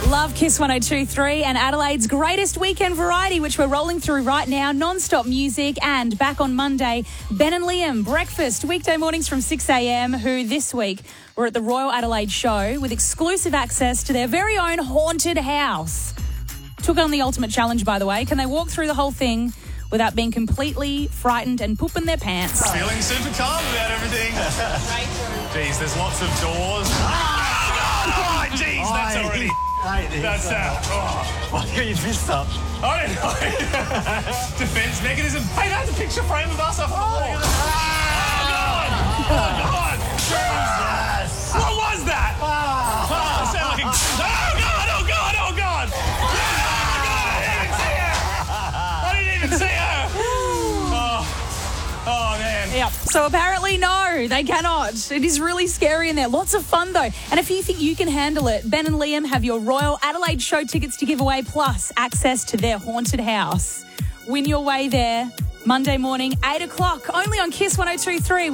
Love Kiss 102.3 and Adelaide's greatest weekend variety, which we're rolling through right now. Non-stop music, and back on Monday, Ben and Liam, breakfast, weekday mornings from 6 a.m, who this week were at the Royal Adelaide Show with exclusive access to their very own haunted house. Took on the ultimate challenge, by the way. Can they walk through the whole thing without being completely frightened and pooping their pants? Feeling super calm about everything. Jeez, there's lots of doors. Oh, jeez, that's already... That's Why got your fist up? I don't know. Defense mechanism. Hey, that's a picture frame of us up on the wall. Oh, God. Jesus. What was that? Oh, sound like a... Oh, God. I didn't even see her. Oh, man. Yep. So apparently, no, they cannot. It is really scary in there. Lots of fun, though. And if you think you can handle it, Ben and Liam have your Royal Adelaide Show tickets to give away, plus access to their haunted house. Win your way there Monday morning, 8 o'clock, only on Kiss 102.3.